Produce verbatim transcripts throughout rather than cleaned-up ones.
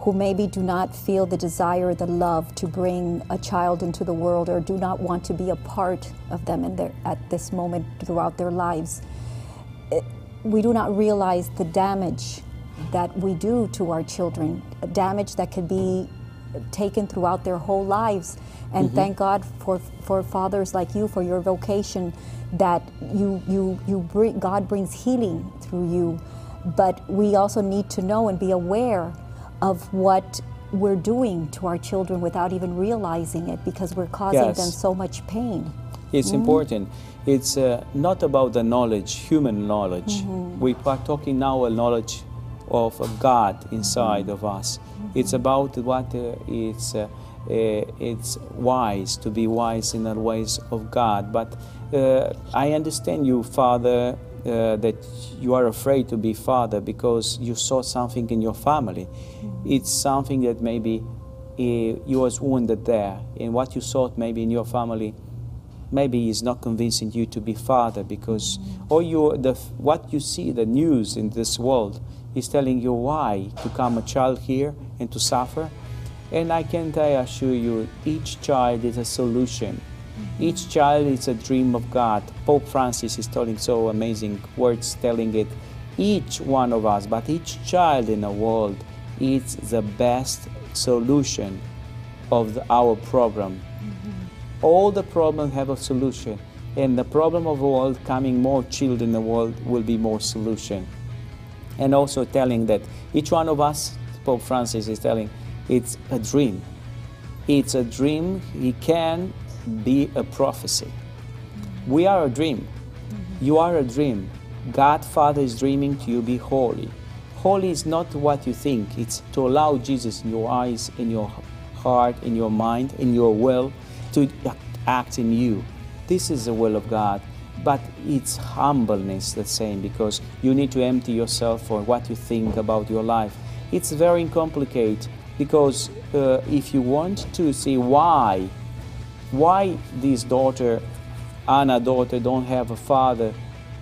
who maybe do not feel the desire, the love to bring a child into the world, or do not want to be a part of them in their, at this moment throughout their lives. It, we do not realize the damage that we do to our children, a damage that could be taken throughout their whole lives. And mm-hmm. thank God for for fathers like you, for your vocation, that you you you bring, God brings healing through you. But we also need to know and be aware of what we're doing to our children without even realizing it, because we're causing yes. them so much pain. It's mm-hmm. important. It's uh, not about the knowledge, human knowledge. Mm-hmm. We are talking now a knowledge of a God inside mm-hmm. of us. Mm-hmm. It's about what uh, it's uh, uh, it's wise to be wise in the ways of God. But uh, I understand you, Father, uh, that you are afraid to be father because you saw something in your family. Mm-hmm. It's something that maybe uh, you was wounded there, and what you saw maybe in your family maybe is not convincing you to be father, because or you the what you see, the news in this world is telling you why to come a child here and to suffer. And I can assure you, each child is a solution. Mm-hmm. Each child is a dream of God. Pope Francis is telling so amazing words, telling it, each one of us, but each child in the world is the best solution of the, our problem. Mm-hmm. All the problems have a solution, and the problem of the world, coming more children in the world, will be more solution. And also telling that each one of us, Pope Francis is telling, it's a dream. It's a dream. It can be a prophecy. Mm-hmm. We are a dream. Mm-hmm. You are a dream. God Father is dreaming to you be holy. Holy is not what you think. It's to allow Jesus in your eyes, in your heart, in your mind, in your will, to act in you. This is the will of God. But it's humbleness the same, because you need to empty yourself for what you think about your life. It's very complicated, because uh, if you want to see why, why this daughter, Anna daughter, don't have a father,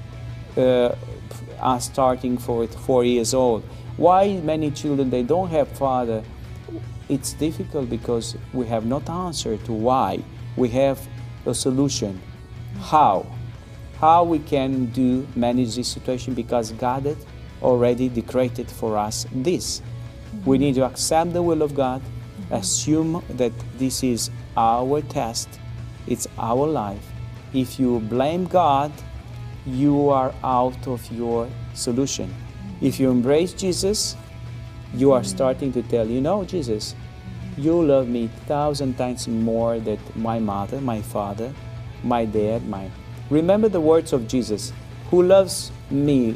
uh, are starting for it four years old. Why many children, they don't have father? It's difficult because we have not answer to why. We have a solution. How? How we can do manage this situation, because God had already decreed for us this. Mm-hmm. We need to accept the will of God, mm-hmm. assume that this is our test, it's our life. If you blame God, you are out of your solution. Mm-hmm. If you embrace Jesus, you are mm-hmm. starting to tell, you know, Jesus, you love me thousand times more than my mother, my father, my dad, my... Remember the words of Jesus, who loves me,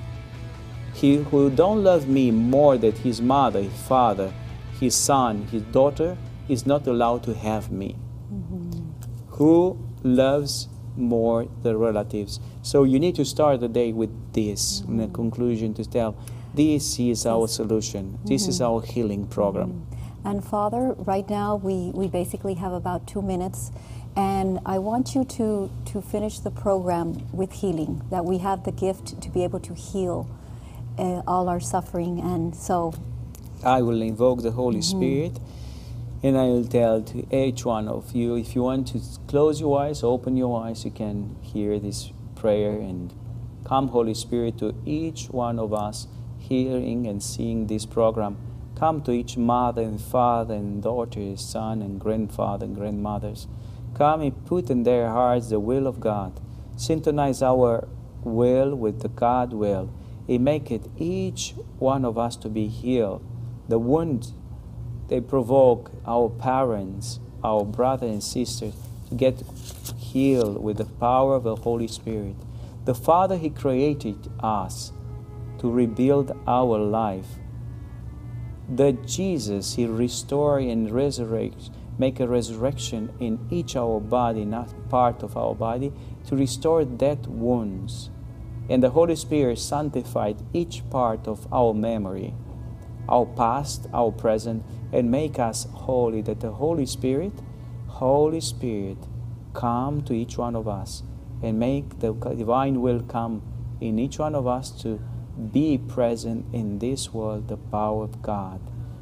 he who don't love me more than his mother, his father, his son, his daughter, is not allowed to have me. Mm-hmm. Who loves more the relatives? So you need to start the day with this, mm-hmm. in a conclusion, to tell, this is our solution, mm-hmm. this is our healing program. Mm-hmm. And Father, right now we, we basically have about two minutes. And I want you to, to finish the program with healing, that we have the gift to be able to heal uh, all our suffering. And so I will invoke the Holy mm-hmm. Spirit, and I will tell to each one of you, if you want to close your eyes, open your eyes, you can hear this prayer, and come, Holy Spirit, to each one of us hearing and seeing this program. Come to each mother and father and daughter, son and grandfather and grandmothers. Come and put in their hearts the will of God. Synchronize our will with the God will. And make it each one of us to be healed. The wounds they provoke our parents, our brothers and sisters, to get healed with the power of the Holy Spirit. The Father, He created us to rebuild our life. The Jesus, He restore and resurrect, make a resurrection in each our body, not part of our body, to restore that wounds. And the Holy Spirit sanctified each part of our memory, our past, our present, and make us holy, that the Holy Spirit, Holy Spirit, come to each one of us and make the divine will come in each one of us to be present in this world, the power of God.